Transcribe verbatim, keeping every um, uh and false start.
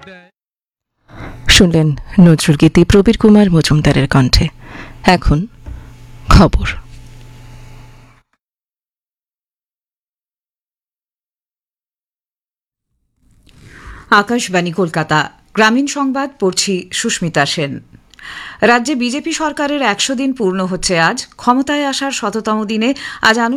শুনলেন নজরুল গীতি প্রবীর কুমার মজুমদারের কণ্ঠে। এখন খবর। আকাশবাণী কলকাতা, গ্রামীণ সংবাদ পড়ছি সুস্মিতা সেন। রাজ্যে বিজেপি সরকারের একশো দিন পূর্ণ হচ্ছে আজ। ক্ষমতায় আসার শততম দিনে আজ